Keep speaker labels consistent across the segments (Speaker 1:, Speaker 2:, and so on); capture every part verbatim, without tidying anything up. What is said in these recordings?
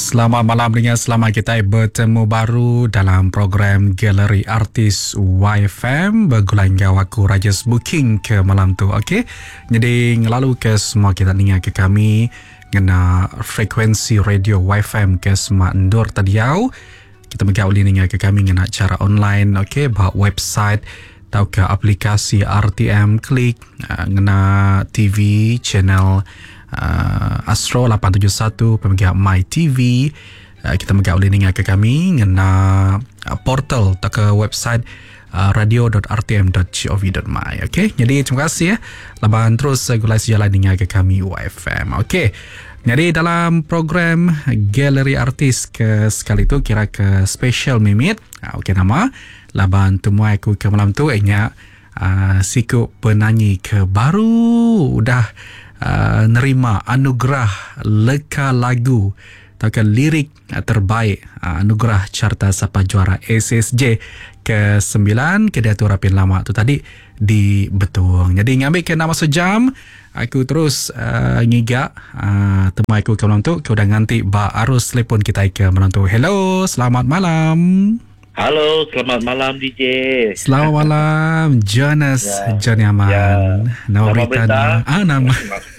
Speaker 1: Selamat malam dengan selamat kita bertemu baru dalam program Galeri Artis Y F M bergulang gawaku Rajas Booking ke malam tu. Okey. Jadi ngelalu ke semua kita dengar ke kami ngena frekuensi radio Y F M ke semua endur tadiau. Kita mengauli dengar ke kami ngena cara online, okey, bah website atau ke aplikasi R T M Klik, uh, ngena T V channel uh, Astro lapan tujuh satu, pemegang My T V. Uh, kita mengauli dengar ke kami ngena uh, portal atau ke website uh, radio dot r t m dot gov dot my. Okey, jadi terima kasih ya. Laban terus uh, gulai sejalan dengar ke kami Y F M. Okey. Jadi dalam program Galeri Artis ke sekali tu kira ke special mimit. Uh, Okey nama laban temu aku ke malam tu ianya uh, siku penyanyi ke baru udah uh, nerima anugerah leka lagu atau ke lirik uh, terbaik uh, anugerah carta sapa juara S S J ke sembilan ke Datuk Rapin Lama tu tadi di Betung. Jadi ngambil ke nama sejam aku terus uh, ngigak uh, temu aku ke malam tu ke udah nganti ba arus telefon kita ke malam tu. Hello, selamat malam.
Speaker 2: Halo, selamat malam D J.
Speaker 1: Selamat malam Jonas, ya. John Yaman.
Speaker 2: Ya.
Speaker 1: Nama,
Speaker 2: nama
Speaker 1: berita,
Speaker 2: berita.
Speaker 1: Ah nama.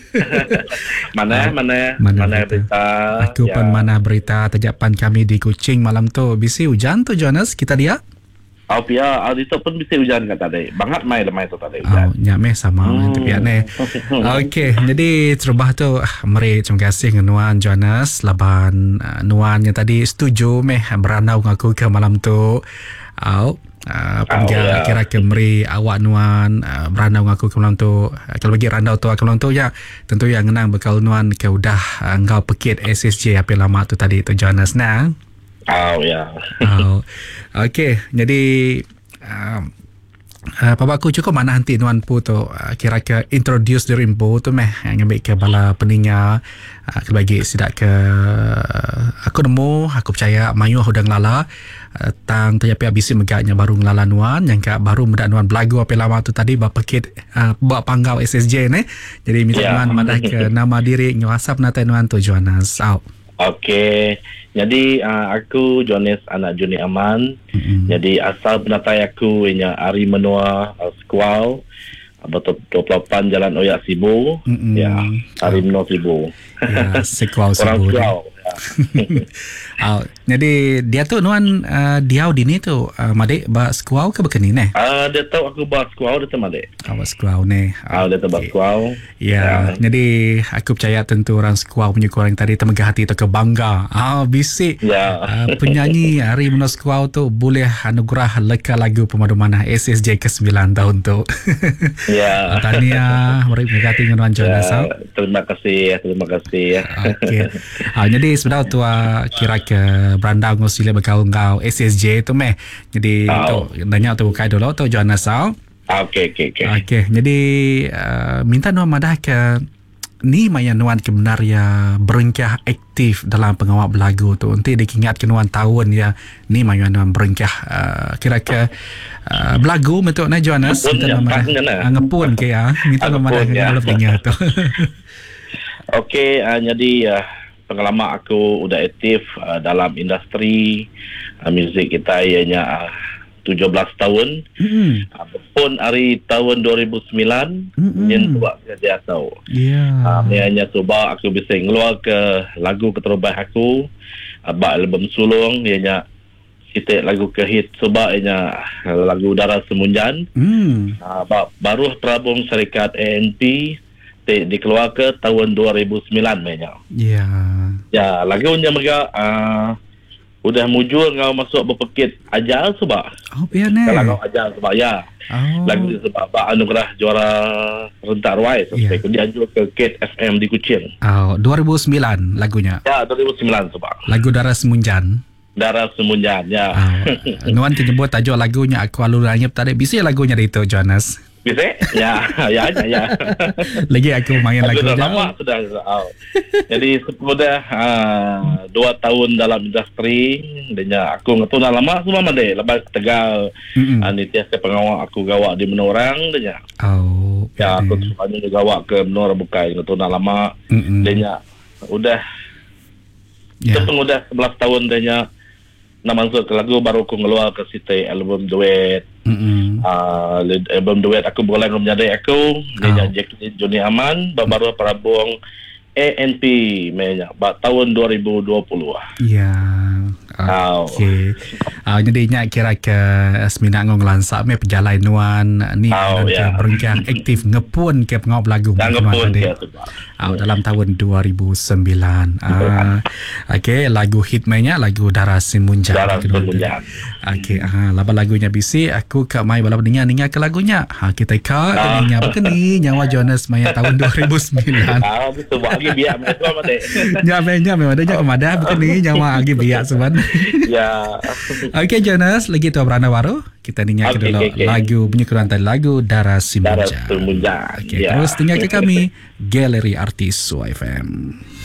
Speaker 2: mana mana
Speaker 1: mana,
Speaker 2: mana berita.
Speaker 1: berita. Aku ya. pun mana berita tajapan kami di Kuching malam tu. Bisi hujan tu Jonas kita dia.
Speaker 2: Oh pia, audito pun bisa hujan kata tadi. Bangat mai lemai tu tadi
Speaker 1: Oh,
Speaker 2: hujan.
Speaker 1: nyameh sama hmm. tu pia ne. Okey, jadi terubah tu mari terima kasih dengan Nuan Jonas laban uh, Nuannya tadi setuju meh beranau ngaku ke malam tu. Au Uh, Pengga oh, ya. Kira kemeri awak Nuan uh, beranau ngaku ke malam tu. Uh, kalau bagi randau tu ke malam tu ya tentu yang ngenang bekal Nuan ke udah uh, ngau pekit S S J apa lama tu tadi tu Jonas nah.
Speaker 2: Oh ya.
Speaker 1: Oh, okey. Jadi uh, uh, Papa aku cukup mana nanti Nuan pu tu uh, kira ke introduce diri pu tu meh ngambil ke bala peninya uh, ke bagi sidak ke uh, aku nemu aku percaya mayu udah ngelala uh, tang tapi habis megaknya baru ngelala Nuan yang ka baru muda Nuan belagu apa lama tu tadi ba pekit uh, buat panggau S S J ni. Jadi minta yeah. Nuan madah ke nama diri WhatsApp nata Nuan tu Jonas. Out.
Speaker 2: Okey. Jadi uh, aku Jonas anak Juni Aman. Mm-hmm. Jadi asal penatai aku ianya Ari Menua uh, Squaw. Betul dua puluh lapan Jalan Oyak Sibu. Mm-hmm. Ya, Ari Menua Sibu.
Speaker 1: Ya, Squaw Sibu.
Speaker 2: Orang Squaw.
Speaker 1: Oh, jadi dia tu Nuan uh, diau di ni tu uh, madik ba squaw ke bekeni ne?
Speaker 2: Ah uh, dia tahu aku ba squaw dia tu madik.
Speaker 1: Oh, ba squaw ne.
Speaker 2: Ah uh, dia tahu ba squaw.
Speaker 1: Ya, ya, jadi aku percaya tentu orang squaw punya korang tadi temegah hati tu kebangga. Ah, bisik. Ya. Uh, penyanyi Ari Menua Squaw tu boleh anugerah leka lagu pemadu manah S S J ke sembilan tahun tu.
Speaker 2: Ya.
Speaker 1: Tahniah, mari megati dengan Nuan Jonas.
Speaker 2: Ya, terima kasih, terima kasih.
Speaker 1: Okey. Ah, jadi sebenarnya tu uh, kira ke beranda ngosile berkau ngau S S J tu meh. Jadi oh. tu nanya tu kai dulu tu Jonas au.
Speaker 2: Okey okey okey.
Speaker 1: Okey, jadi uh, minta Nuan madah ke ni maya Nuan kebenar ya berengkah aktif dalam pengawal belagu tu. Nanti diingat ke Nuan tahun ya ni maya Nuan berengkah uh, kira ke uh, belagu betul na Jonas. Minta Nuan madah ngepun ke ya. Minta Nuan madah kalau dengar tu.
Speaker 2: Okey, uh, jadi uh, pengalaman aku udah aktif uh, dalam industri uh, muzik kita ianya uh, tujuh belas tahun. Mm-hmm. Uh, pun hari tahun dua ribu sembilan mm-hmm. yang buat dia tahu. Ya. Yeah. Uh, ianya cuba aku bisa ngeluar ke lagu keterbaik aku uh, bak album sulung ianya kita lagu ke hit cuba ianya lagu Udara Semunjan. Mm. Uh, bak, baru terabung syarikat A N P di, dikeluar ke tahun dua ribu sembilan mainnya. Ya. Yeah. Ya, lagunya mereka uh, udah mujur ngau masuk berpekit ajal sebab.
Speaker 1: Oh, biar ne.
Speaker 2: Kalau ngau ajal sebab ya. Oh. Lagu sebab ba anugerah juara rentak ruai sampai yeah. dianjur ke Kate F M di Kuching.
Speaker 1: Oh, dua ribu sembilan lagunya.
Speaker 2: Ya, dua ribu sembilan sebab.
Speaker 1: Lagu Udara Semunjan.
Speaker 2: Udara Semunjan, ya.
Speaker 1: Oh. Nuan menyebut tajuk lagunya aku aluranya tadi. Bisa lagunya itu Jonas.
Speaker 2: Bisa? Ya, ya, ya, ya.
Speaker 1: Lagi aku main lagu
Speaker 2: sudah lama sudah. Oh. Jadi sudah uh, dua tahun dalam industri, dan aku ngetu dah lama semua made. Lepas Tegal, mm-hmm. uh, nitias ke pengawal aku gawak di Menorang, dan
Speaker 1: oh,
Speaker 2: ya aku sukanya juga gawak ke Menora bukai ngetu dah lama, mm-hmm. dan udah Itu
Speaker 1: Yeah.
Speaker 2: pun udah sebelas tahun dia nak masuk ke lagu, baru aku ngeluar ke situ album duet.
Speaker 1: Mm-mm.
Speaker 2: Uh, album duet aku boleh menjadi aku dia
Speaker 1: Oh.
Speaker 2: Jack Joni Aman baru perabung A N P mainnya tahun dua ribu dua puluh.
Speaker 1: Ya.
Speaker 2: Oh.
Speaker 1: Okey. Ah, jadi nya kira ke semina ngong lansak me perjalanan ni
Speaker 2: Oh,
Speaker 1: dan ke
Speaker 2: ya.
Speaker 1: berengkang aktif ngepun ke pengau lagu
Speaker 2: Jangan
Speaker 1: Muhammad
Speaker 2: pun
Speaker 1: tadi.
Speaker 2: dia tu.
Speaker 1: Ah, dalam tahun dua ribu sembilan. Ah, okey, lagu hit mainnya lagu Darah Simunjang.
Speaker 2: Darah Simunjang.
Speaker 1: Okey, ah, laba lagunya bisi aku kat mai bala dengar dengar ke lagunya. Ha kita ka
Speaker 2: Ah.
Speaker 1: dengar begini nyawa Jonas Maya tahun dua ribu sembilan.
Speaker 2: Ah, itu bagi biar mereka mati.
Speaker 1: Nya nya memang ada kemada begini nyawa agi biak seban.
Speaker 2: Ya.
Speaker 1: Okey Jonas, lagi tu beranda baru. Kita dengar
Speaker 2: Okey,
Speaker 1: okay, dulu
Speaker 2: okey, okey.
Speaker 1: lagu bunyi kurang tadi lagu Darah
Speaker 2: Darah
Speaker 1: Simunjang.
Speaker 2: Simunjang.
Speaker 1: Okey,
Speaker 2: Ya.
Speaker 1: terus dengar ke kami Galeri Artis Y F M.